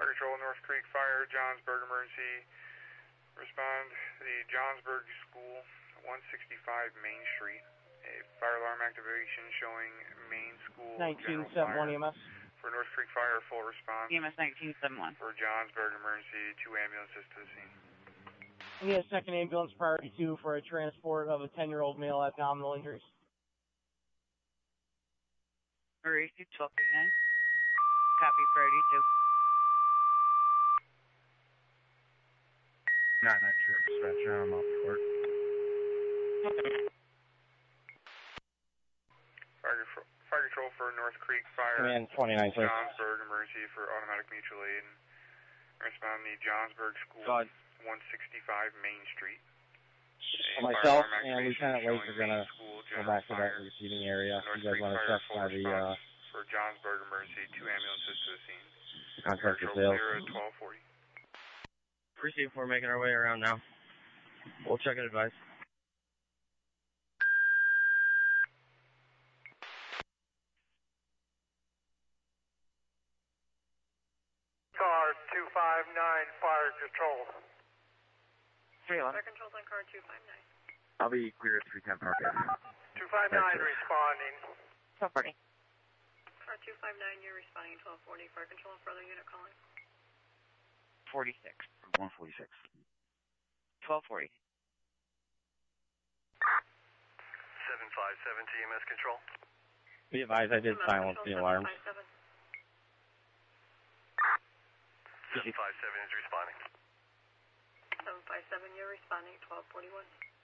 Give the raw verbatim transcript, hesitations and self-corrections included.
Fire Control, North Creek Fire, Johnsburg emergency. Respond to the Johnsburg School, one sixty-five Main Street. A fire alarm activation showing Main School nineteen general seventy-one fire. E M S. For North Creek Fire, full response. E M S nineteen seventy-one. For Johnsburg emergency, two ambulances to the scene. We need a second ambulance priority two for a transport of a ten-year-old male abdominal injuries. Marie, twelve thirty-nine. Copy, priority two. nine nine trip dispatcher, I'm off court. Fire Control, Fire Control for North Creek Fire. Command twenty-nine, sir. Johnsburg emergency for automatic mutual aid. Respond to the Johnsburg School, God. one sixty-five Main Street. Myself and Lieutenant Lake are going to go back to that receiving area. North You guys Creek want to Fire, check full by the response. uh, For Johnsburg emergency, two ambulances to the scene. contractor Control sales. clear at twelve forty. Appreciate for making our way around now. We'll check and advise. Car two five nine, Fire Control. three one. Fire Control's on car two five nine. I'll be clear at three ten Park Avenue. two five nine responding. twelve forty. Car two five nine, you're responding twelve forty. Fire Control, further unit calling. forty-six. one forty-six. twelve forty. seven five seven T M S Control. Be advised, I did silence the alarms. seven five seven is responding. seven five seven, you're responding twelve forty-one.